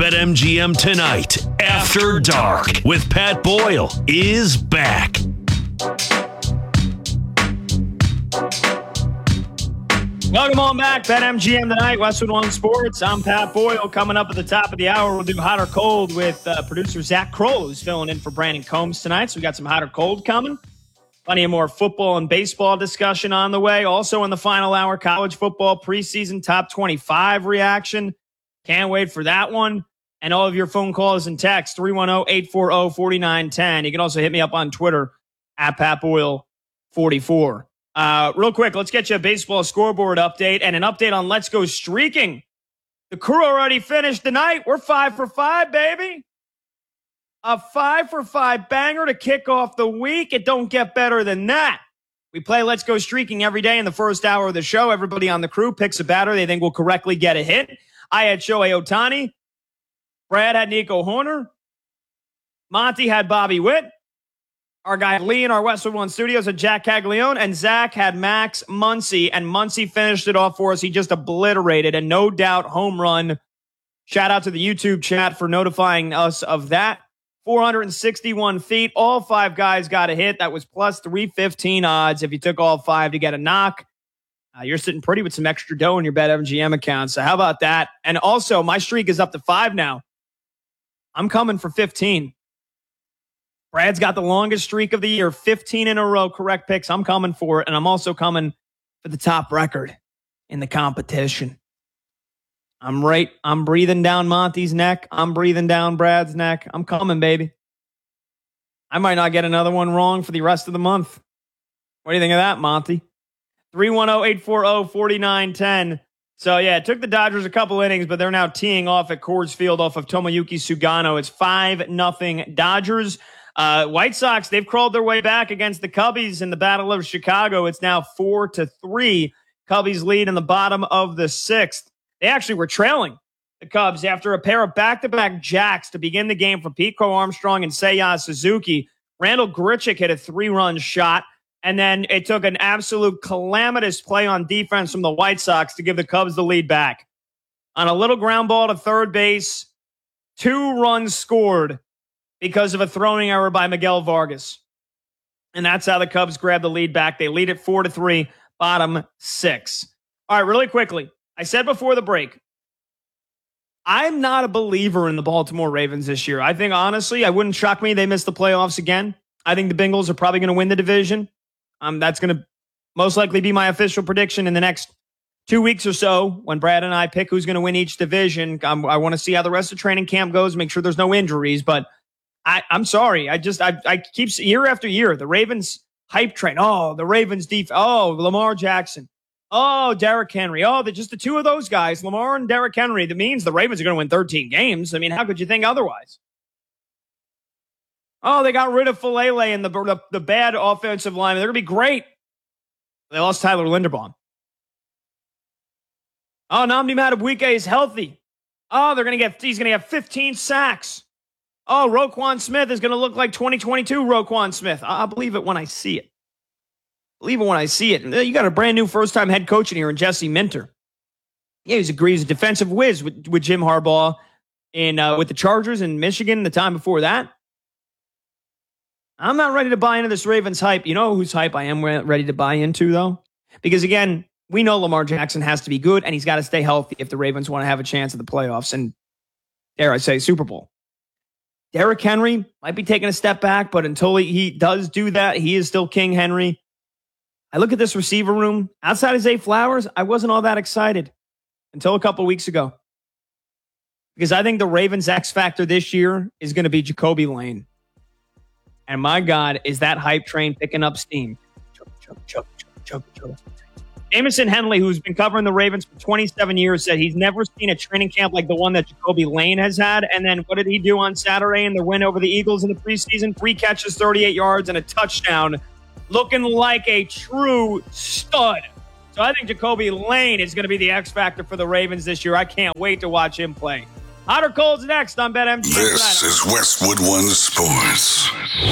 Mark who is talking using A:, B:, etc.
A: BetMGM Tonight, After Dark, with Pat Boyle, is back.
B: Welcome on back, BetMGM Tonight, Westwood One Sports. I'm Pat Boyle. Coming up at the top of the hour, we'll do Hot or Cold with producer Zach Kroll, who's filling in for Brandon Combs tonight. So we got some Hot or Cold coming. Plenty of more football and baseball discussion on the way. Also in the final hour, college football preseason top 25 reaction. Can't wait for that one. And all of your phone calls and texts, 310-840-4910. You can also hit me up on Twitter, at PatBoyle44. Real quick, let's get you a baseball scoreboard update and an update on Let's Go Streaking. The crew already finished the night. We're 5 for 5, baby. A 5 for 5 banger to kick off the week. It don't get better than that. We play Let's Go Streaking every day in the first hour of the show. Everybody on the crew picks a batter they think will correctly get a hit. I had Shohei Ohtani. Brad had Nico Horner. Monty had Bobby Witt. Our guy Lee in our Westwood One studios had Jack Caglione. And Zach had Max Muncy. And Muncy finished it off for us. He just obliterated a no doubt home run. Shout out to the YouTube chat for notifying us of that. 461 feet. All 5 guys got a hit. That was plus 315 odds if you took all 5 to get a knock. You're sitting pretty with some extra dough in your BetMGM account. So how about that? And also, my streak is up to 5 now. I'm coming for 15. Brad's got the longest streak of the year, 15 in a row, correct picks. I'm coming for it, and I'm also coming for the top record in the competition. I'm breathing down Monty's neck. I'm breathing down Brad's neck. I'm coming, baby. I might not get another one wrong for the rest of the month. What do you think of that, Monty? 310-840-4910. So, yeah, it took the Dodgers a couple innings, but they're now teeing off at Coors Field off of Tomoyuki Sugano. It's 5-0 Dodgers. White Sox, they've crawled their way back against the Cubbies in the Battle of Chicago. It's now 4-3. Cubbies lead in the bottom of the 6th. They actually were trailing the Cubs after a pair of back-to-back jacks to begin the game from Pete Crow Armstrong and Seiya Suzuki. Randall Grichuk hit a 3-run shot. And then it took an absolute calamitous play on defense from the White Sox to give the Cubs the lead back. On a little ground ball to third base, 2 runs scored because of a throwing error by Miguel Vargas. And that's how the Cubs grabbed the lead back. They lead it 4-3, bottom 6. All right, really quickly. I said before the break, I'm not a believer in the Baltimore Ravens this year. I think, honestly, it wouldn't shock me they miss the playoffs again. I think the Bengals are probably going to win the division. That's going to most likely be my official prediction in the next 2 weeks or so when Brad and I pick who's going to win each division. I want to see how the rest of training camp goes, make sure there's no injuries. But I'm sorry. I keep year after year, the Ravens hype train. Oh, the Ravens defense. Oh, Lamar Jackson. Oh, Derrick Henry. Oh, just the 2 of those guys, Lamar and Derrick Henry. That means the Ravens are going to win 13 games. I mean, how could you think otherwise? Oh, they got rid of Falele and the bad offensive line. They're going to be great. They lost Tyler Linderbaum. Oh, Nnamdi Madubuike is healthy. Oh, he's going to have 15 sacks. Oh, Roquan Smith is going to look like 2022 Roquan Smith. I'll believe it when I see it. Believe it when I see it. You got a brand new first-time head coach in here in Jesse Minter. Yeah, he's a defensive whiz with Jim Harbaugh with the Chargers in Michigan the time before that. I'm not ready to buy into this Ravens hype. You know whose hype I am ready to buy into, though? Because, again, we know Lamar Jackson has to be good, and he's got to stay healthy if the Ravens want to have a chance at the playoffs and, dare I say, Super Bowl. Derrick Henry might be taking a step back, but until he does do that, he is still King Henry. I look at this receiver room. Outside of Zay Flowers, I wasn't all that excited until a couple weeks ago. Because I think the Ravens' X factor this year is going to be Jacoby Lane. And my God, is that hype train picking up steam. Jameson Henley, who's been covering the Ravens for 27 years, said he's never seen a training camp like the one that Jacoby Lane has had. And then what did he do on Saturday in the win over the Eagles in the preseason? 3 catches, 38 yards, and a touchdown. Looking like a true stud. So I think Jacoby Lane is going to be the X factor for the Ravens this year. I can't wait to watch him play. Hot or Cold's next on BetMGM.
C: This is Westwood One Sports.